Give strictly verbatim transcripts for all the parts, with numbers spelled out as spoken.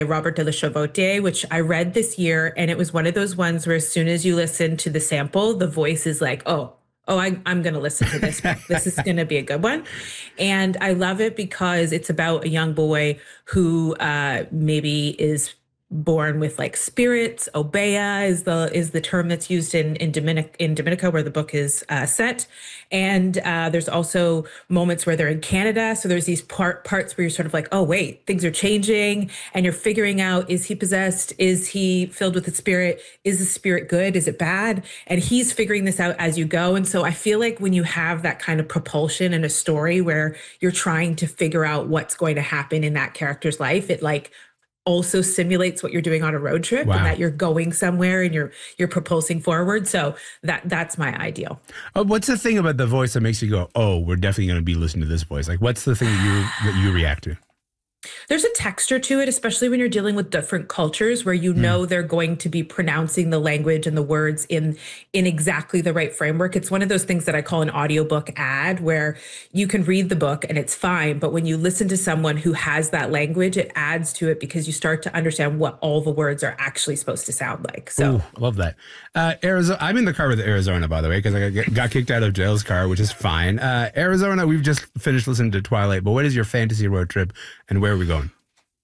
Robert de la Chavotier, which I read this year. And it was one of those ones where as soon as you listen to the sample, the voice is like, oh, oh, I, I'm going to listen to this book. This is going to be a good one. And I love it because it's about a young boy who uh, maybe is born with like spirits. Obeah is the is the term that's used in in Dominic in Dominica, where the book is uh, set. And uh, there's also moments where they're in Canada. So there's these part parts where you're sort of like, oh wait, things are changing, and you're figuring out: is he possessed? Is he filled with the spirit? Is the spirit good? Is it bad? And he's figuring this out as you go. And so I feel like when you have that kind of propulsion in a story where you're trying to figure out what's going to happen in that character's life, it like also simulates what you're doing on a road trip. Wow. And that you're going somewhere and you're you're propulsing forward. So that that's my ideal. Oh, what's the thing about the voice that makes you go, oh, we're definitely going to be listening to this voice? Like, what's the thing that you that you react to? There's a texture to it, especially when you're dealing with different cultures where you mm. know they're going to be pronouncing the language and the words in in exactly the right framework. It's one of those things that I call an audiobook ad, where you can read the book and it's fine. But when you listen to someone who has that language, it adds to it because you start to understand what all the words are actually supposed to sound like. So Ooh, love that. Uh, Arizona. I'm in the car with Arizona, by the way, because I got, got kicked out of jail's car, which is fine. Uh, Arizona, we've just finished listening to Twilight, but what is your fantasy road trip and where are we going?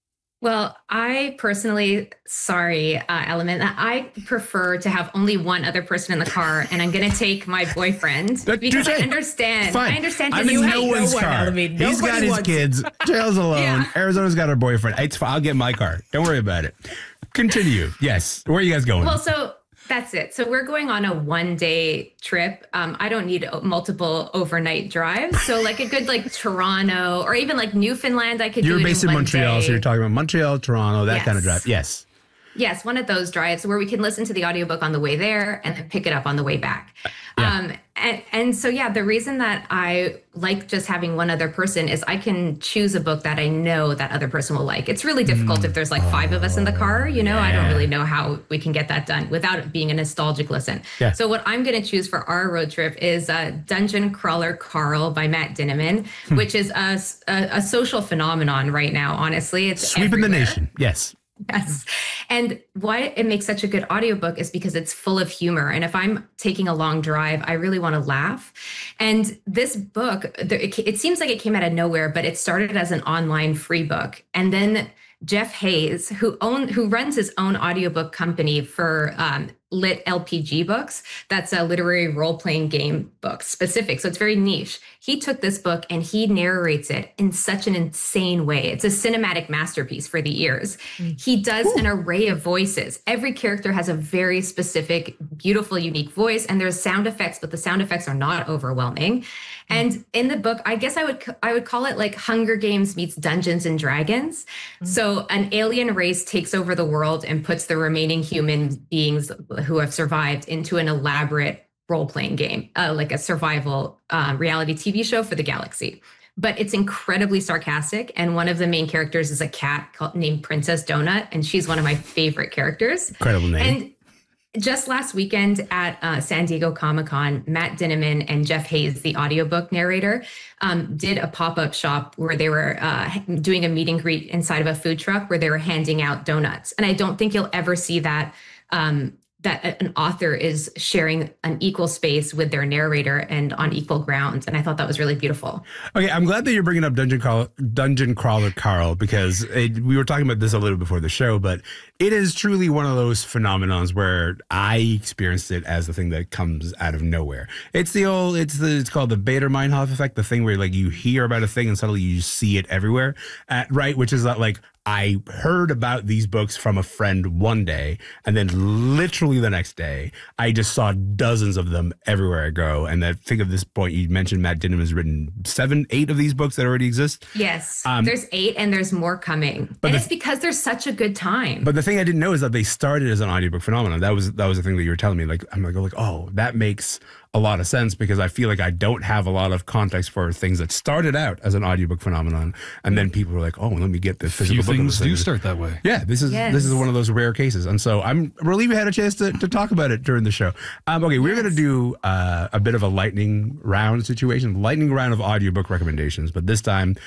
Well, I personally, sorry, uh, Element, I prefer to have only one other person in the car, and I'm going to take my boyfriend that, because I understand. Fine. I understand. I'm in no one's no car. One, He's got his kids. Jail's alone. Yeah. Arizona's got her boyfriend. It's fine. I'll get my car. Don't worry about it. Continue. Yes. Where are you guys going? Well, so that's it. So we're going on a one day trip. Um, I don't need multiple overnight drives. So like a good like Toronto or even like Newfoundland, I could you're do it based in, in one Montreal. day. So you're talking about Montreal, Toronto, that yes. kind of drive. Yes. Yes, one of those drives where we can listen to the audiobook on the way there and then pick it up on the way back. Yeah. Um, and, and so, yeah, the reason that I like just having one other person is I can choose a book that I know that other person will like. It's really difficult mm. if there's like five of us in the car, you know, yeah. I don't really know how we can get that done without it being a nostalgic listen. Yeah. So what I'm going to choose for our road trip is uh, Dungeon Crawler Carl by Matt Dinniman, hmm. which is a, a, a social phenomenon right now, honestly. It's sweeping everywhere. the nation. Yes. Yes. And why it makes such a good audiobook is because it's full of humor. And if I'm taking a long drive, I really want to laugh. And this book, it seems like it came out of nowhere, but it started as an online free book. And then Jeff Hayes, who own who runs his own audiobook company for um, Lit L P G books, that's a literary role-playing game book specific. So it's very niche. He took this book and he narrates it in such an insane way. It's a cinematic masterpiece for the ears. Mm. He does Ooh. an array of voices. Every character has a very specific, beautiful, unique voice, and there's sound effects, but the sound effects are not overwhelming. And in the book, I guess I would I would call it like Hunger Games meets Dungeons and Dragons. Mm-hmm. So an alien race takes over the world and puts the remaining human beings who have survived into an elaborate role-playing game, uh, like a survival uh, reality T V show for the galaxy. But it's incredibly sarcastic. And one of the main characters is a cat called, named Princess Donut. And she's one of my favorite characters. Incredible name. And just last weekend at uh, San Diego Comic-Con, Matt Dinniman and Jeff Hayes, the audiobook narrator, um, did a pop-up shop where they were uh, doing a meet and greet inside of a food truck where they were handing out donuts. And I don't think you'll ever see that um, that an author is sharing an equal space with their narrator and on equal grounds. And I thought that was really beautiful. Okay, I'm glad that you're bringing up Dungeon Crawler, Dungeon Crawler Carl, because it, we were talking about this a little before the show, but it is truly one of those phenomenons where I experienced it as the thing that comes out of nowhere. It's the old, it's the, it's called the Bader-Meinhof effect, the thing where like you hear about a thing and suddenly you see it everywhere, uh, right? Which is that like, I heard about these books from a friend one day, and then literally the next day, I just saw dozens of them everywhere I go. And I think at this point, you mentioned Matt Dinniman has written seven, eight of these books that already exist. Yes, um, there's eight, and there's more coming. But and the, it's because there's such a good time. But the thing I didn't know is that they started as an audiobook phenomenon. That was that was the thing that you were telling me. Like I'm like, like oh, that makes a lot of sense, because I feel like I don't have a lot of context for things that started out as an audiobook phenomenon, and then people were like, "Oh, let me get the physical book." Things do start that way. Yeah, this is yes. this is one of those rare cases, and so I'm relieved we had a chance to, to talk about it during the show. Um, okay, we're yes. going to do uh, a bit of a lightning round situation, lightning round of audiobook recommendations, but this time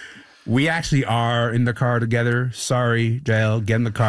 We actually are in the car together. Sorry, Jael, get in the car.